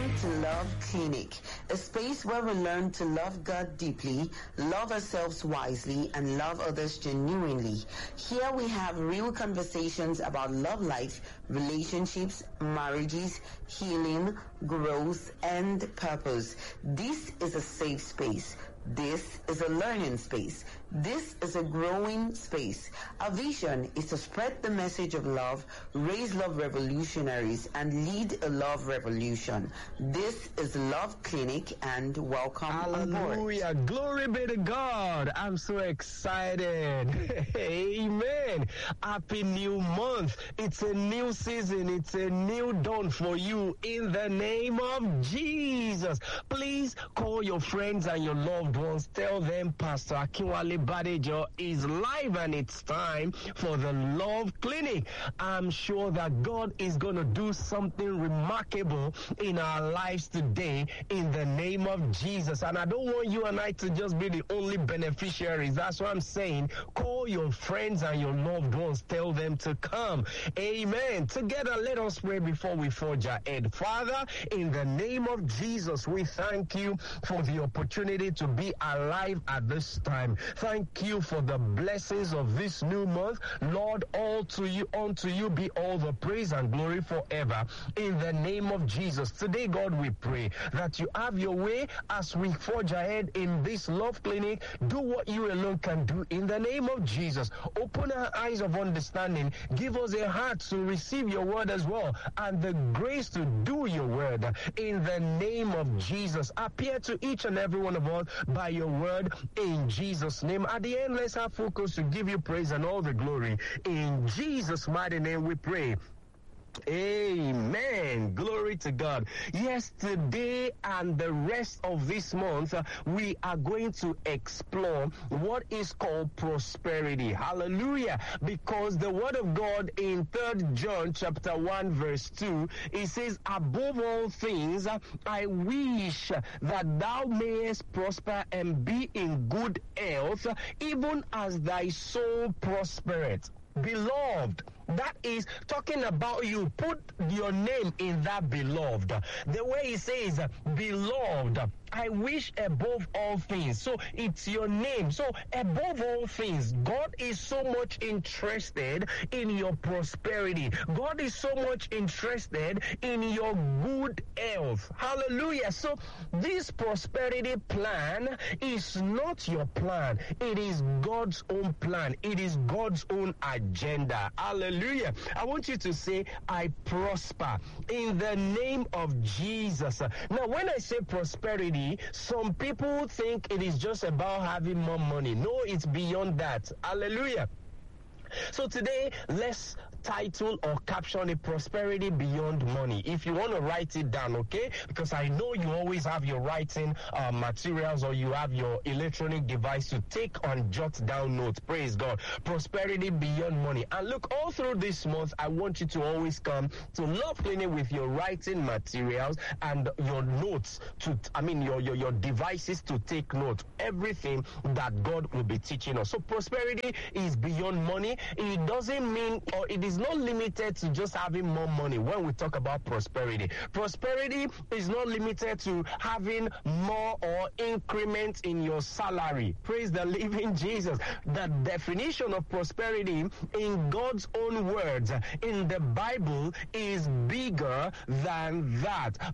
Welcome to Love Clinic, a space where we learn to love God deeply, love ourselves wisely, and love others genuinely. Here we have real conversations about love life, relationships, marriages, healing, growth, and purpose. This is a safe space. This is a learning space. This is a growing space. Our vision is to spread the message of love, raise love revolutionaries, and lead a love revolution. This is Love Clinic, and welcome on board. Hallelujah. Glory be to God. I'm so excited. Amen. Happy new month. It's a new season. It's a new dawn for you in the name of Jesus. Please call your friends and your loved ones. Tell them Pastor Akinwale Badejo is live and it's time for the Love Clinic. I'm sure that God is going to do something remarkable in our lives today in the name of Jesus. And I don't want you and I to just be the only beneficiaries. That's what I'm saying. Call your friends and your loved ones. Tell them to come. Amen. Together, let us pray before we forge ahead. Father, in the name of Jesus, we thank you for the opportunity to be alive at this time. Thank you for the blessings of this new month. Lord, unto you be all the praise and glory forever. In the name of Jesus. Today, God, we pray that you have your way as we forge ahead in this Love Clinic. Do what you alone can do in the name of Jesus. Open our eyes of understanding. Give us a heart to receive your word as well, and the grace to do your word in the name of Jesus. Appear to each and every one of us by your word in Jesus' name. At the end, let's have focus to give you praise and all the glory. In Jesus' mighty name we pray. Amen. Glory to God. Yes, today and the rest of this month, we are going to explore what is called prosperity. Hallelujah. Because the word of God in 3 John chapter 1 verse 2, it says, above all things, I wish that thou mayest prosper and be in good health, even as thy soul prospereth. Beloved, that is talking about you. Put your name in that beloved. The way he says, beloved, I wish above all things. So it's your name. So above all things, God is so much interested in your prosperity. God is so much interested in your good health. Hallelujah. So this prosperity plan is not your plan. It is God's own plan. It is God's own agenda. Hallelujah. I want you to say, I prosper in the name of Jesus. Now, when I say prosperity, some people think it is just about having more money. No, it's beyond that. Hallelujah. So today, let's title or caption it, prosperity beyond money. If you want to write it down, okay? Because I know you always have your writing materials, or you have your electronic device to take and jot down notes. Praise God. Prosperity beyond money. And look, all through this month, I want you to always come to Love Clinic with your writing materials and your notes your devices to take note. Everything that God will be teaching us. So prosperity is beyond money. It doesn't mean, or it is not limited to just having more money when we talk about prosperity. Prosperity is not limited to having more or increments in your salary. Praise the living Jesus. The definition of prosperity in God's own words in the Bible is bigger than that.